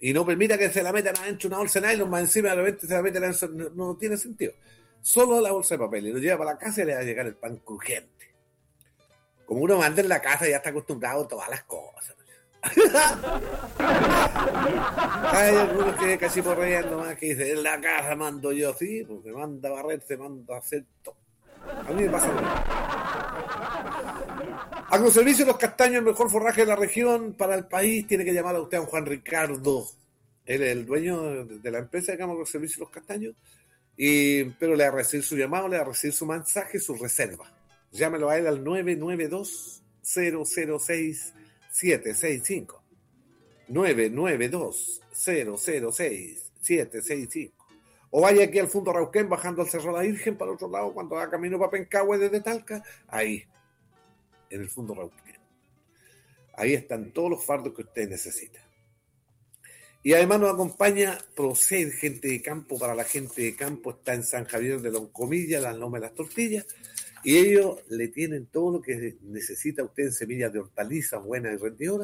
Y no permita que se la metan adentro una bolsa de nylon, más encima de repente se la meten adentro, no tiene sentido. Solo la bolsa de papel, y lo lleva para la casa y le va a llegar el pan crujiente. Como uno manda en la casa ya está acostumbrado a todas las cosas. Hay algunos que casi por riendo más que dicen, en la casa mando yo, sí, pues se manda a barrer, se manda a hacer todo. A mí me pasa lo mismo. Agroservicio Los Castaños, el mejor forraje de la región para el país. Tiene que llamar a usted a Juan Ricardo. Él es el dueño de la empresa, digamos, Agroservicio Los Castaños. Pero le va a recibir su llamado, le va a recibir su mensaje, su reserva. Llámelo a él al 992-006-765. 992-006-765. O vaya aquí al Fundo Rauquén, bajando al Cerro La Virgen para el otro lado, cuando va camino para Pencahue desde Talca, ahí, en el Fundo Rauquén. Ahí están todos los fardos que usted necesita. Y además nos acompaña Proced, gente de campo. Para la gente de campo está en San Javier de Loncomilla, las Lomas de las Tortillas, y ellos le tienen todo lo que necesita usted en semillas de hortalizas buenas y rendidoras,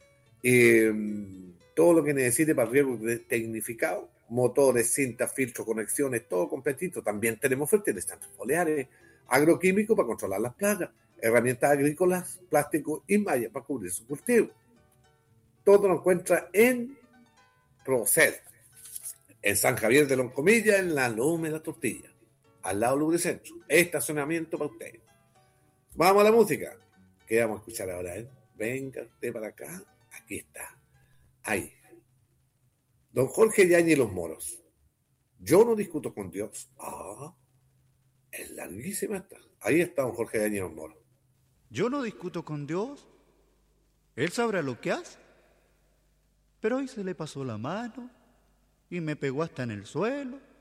todo lo que necesite para riego tecnificado, motores, cintas, filtros, conexiones, todo completito. También tenemos fertilizantes foliares, agroquímicos para controlar las plagas, herramientas agrícolas, plástico y malla para cubrir su cultivo. Todo lo encuentra en Proced, en San Javier de Loncomilla, en la Loma de la Tortilla, al lado del Lubricentro. Estacionamiento para usted. Vamos a la música. ¿Qué vamos a escuchar ahora? Venga usted para acá. Aquí está. Ahí. Don Jorge Yáñez y los Moros. Yo no discuto con Dios. Es larguísima esta. Ahí está don Jorge Yáñez y los Moros. Yo no discuto con Dios. Él sabrá lo que hace. Pero hoy se le pasó la mano y me pegó hasta en el suelo.